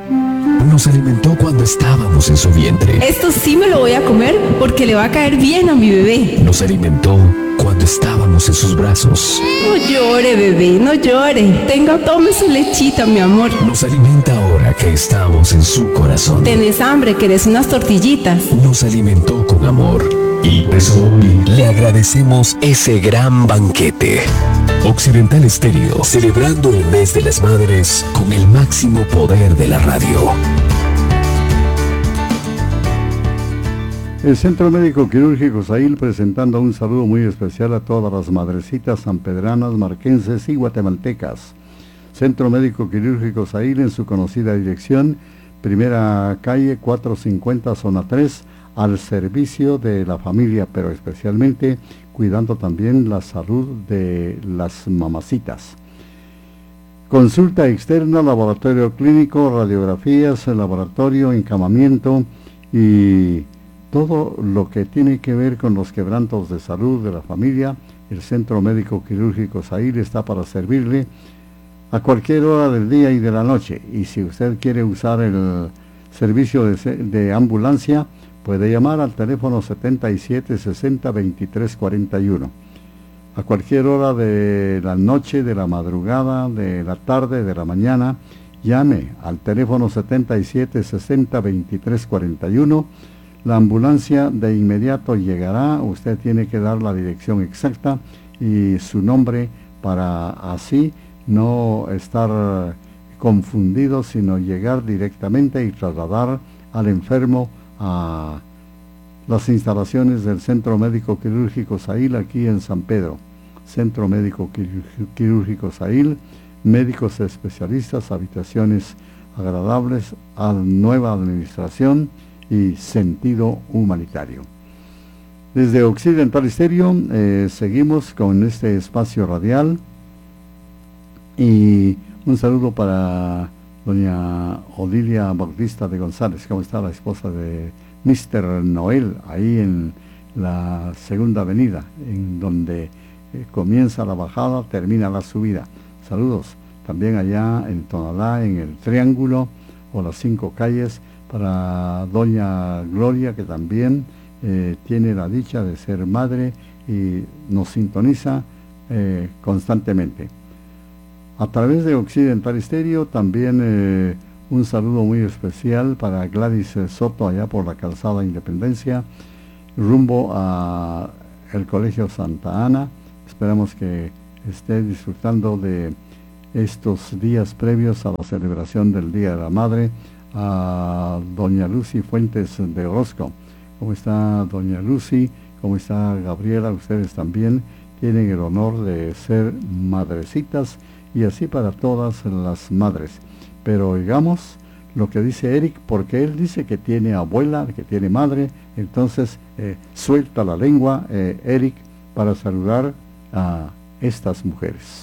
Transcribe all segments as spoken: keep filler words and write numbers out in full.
Nos alimentó cuando estábamos en su vientre. Esto sí me lo voy a comer porque le va a caer bien a mi bebé. Nos alimentó cuando estábamos en sus brazos. No llore, bebé, no llore. Tenga, tome su lechita, mi amor. Nos alimenta ahora que estamos en su corazón. ¿Tenés hambre? ¿Querés unas tortillitas? Nos alimentó con amor. Y por eso hoy le agradecemos ese gran banquete. Occidental Estéreo, celebrando el mes de las madres con el máximo poder de la radio. El Centro Médico Quirúrgico Sahil presentando un saludo muy especial a todas las madrecitas sanpedranas, marquenses y guatemaltecas. Centro Médico Quirúrgico Sahil en su conocida dirección, primera calle cuatrocientos cincuenta, zona tres, al servicio de la familia, pero especialmente cuidando también la salud de las mamacitas. Consulta externa, laboratorio clínico, radiografías, laboratorio, encamamiento y todo lo que tiene que ver con los quebrantos de salud de la familia. El Centro Médico Quirúrgico Sahil está para servirle a cualquier hora del día y de la noche. Y si usted quiere usar el servicio de, de ambulancia, puede llamar al teléfono setenta y siete sesenta veintitrés cuarenta y uno. A cualquier hora de la noche, de la madrugada, de la tarde, de la mañana, llame al teléfono setenta y siete sesenta veintitrés cuarenta y uno. La ambulancia de inmediato llegará. Usted tiene que dar la dirección exacta y su nombre para así no estar confundido, sino llegar directamente y trasladar al enfermo a las instalaciones del Centro Médico Quirúrgico Sahil aquí en San Pedro. Centro Médico Quirúrgico Sahil, médicos especialistas, habitaciones agradables, a nueva administración y sentido humanitario. Desde Occidental Estéreo eh, seguimos con este espacio radial y un saludo para doña Odilia Bautista de González. ¿Cómo está la esposa de mister Noel? Ahí en la segunda avenida, en donde eh, comienza la bajada, termina la subida. Saludos también allá en Tonalá, en el Triángulo o las cinco calles, para doña Gloria, que también eh, tiene la dicha de ser madre y nos sintoniza eh, constantemente. A través de Occidental Estéreo también eh, un saludo muy especial para Gladys Soto allá por la Calzada Independencia, rumbo a el Colegio Santa Ana. Esperamos que esté disfrutando de estos días previos a la celebración del Día de la Madre. A doña Lucy Fuentes de Orozco. ¿Cómo está doña Lucy? ¿Cómo está Gabriela? Ustedes también tienen el honor de ser madrecitas y así para todas las madres. Pero oigamos lo que dice Eric, porque él dice que tiene abuela, que tiene madre. Entonces eh, suelta la lengua eh, Eric para saludar a estas mujeres.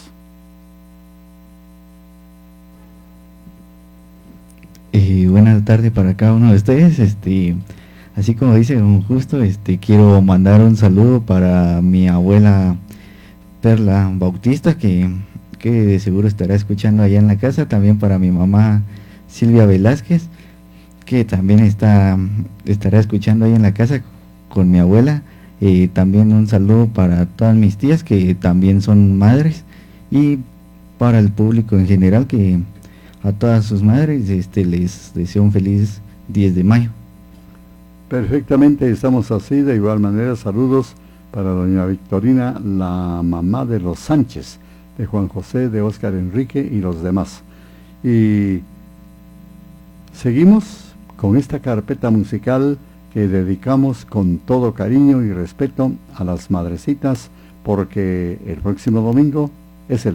Eh, buenas tardes para cada uno de ustedes. Este, así como dice don Justo, este, quiero mandar un saludo para mi abuela Perla Bautista, que, que de seguro estará escuchando allá en la casa. También para mi mamá Silvia Velázquez, que también está estará escuchando ahí en la casa con mi abuela. Eh, también un saludo para todas mis tías, que también son madres, y para el público en general, que a todas sus madres este, les deseo un feliz diez de mayo. Perfectamente, estamos así. De igual manera, saludos para doña Victorina, la mamá de los Sánchez, de Juan José, de Óscar Enrique y los demás. Y seguimos con esta carpeta musical que dedicamos con todo cariño y respeto a las madrecitas, porque el próximo domingo es el